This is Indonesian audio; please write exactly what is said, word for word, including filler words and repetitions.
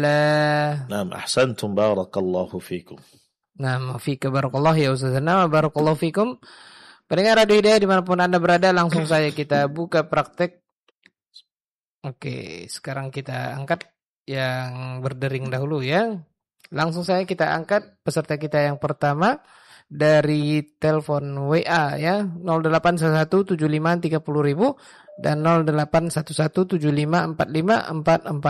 billah. Naam, ahsantum barakallahu fikum. Nah, fika barakallah ya Ustaz. Nah, barakallahu fikum. Pendengar Radio Hidayah dimanapun Anda berada, langsung saja kita buka praktek. Oke, sekarang kita angkat yang berdering dahulu ya. Langsung saja kita angkat peserta kita yang pertama dari telepon W A ya, nol delapan satu satu tujuh lima tiga nol nol nol dan nol delapan satu satu tujuh lima empat lima empat empat.